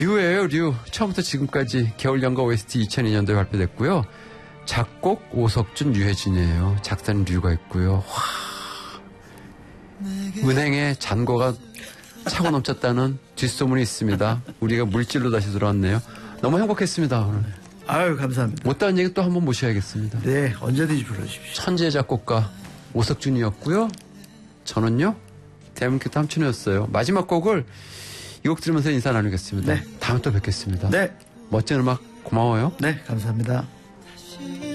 류예요, 류. 처음부터 지금까지 겨울연가 OST 2002년도에 발표됐고요. 작곡 오석준, 유해진이에요. 작사는 류가 있고요. 와, 은행에 잔고가 차고 넘쳤다는 뒷소문이 있습니다. 우리가 물질로 다시 돌아왔네요. 너무 행복했습니다, 오늘. 아유, 감사합니다. 못다한 얘기 또 한번 모셔야겠습니다. 네, 언제든지 불러주십시오. 천재 작곡가 오석준이었고요. 저는요, 대한민국 함춘이었어요. 마지막 곡을 이 곡 들으면서 인사 나누겠습니다. 네. 다음에 또 뵙겠습니다. 네. 멋진 음악 고마워요. 네, 감사합니다.